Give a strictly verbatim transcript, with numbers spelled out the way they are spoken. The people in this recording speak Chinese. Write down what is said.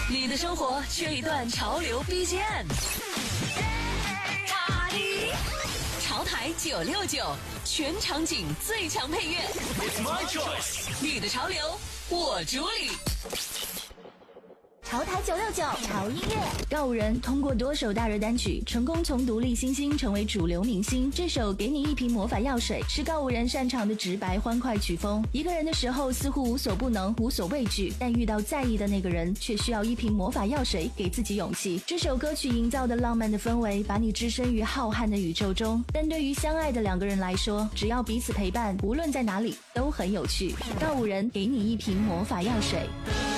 你的生活缺一段潮流 B G M。潮台九六九，全场景最强配乐。It's my choice， 你的潮流我主理。 潮台九六九，潮音乐。告五人通过多首大热单曲，成功从独立新星成为主流明星。这首《给你一瓶魔法药水》是告五人擅长的直白欢快曲风。一个人的时候似乎无所不能，无所畏惧，但遇到在意的那个人，却需要一瓶魔法药水给自己勇气。这首歌曲营造的浪漫的氛围，把你置身于浩瀚的宇宙中。但对于相爱的两个人来说，只要彼此陪伴，无论在哪里都很有趣。告五人给你一瓶魔法药水。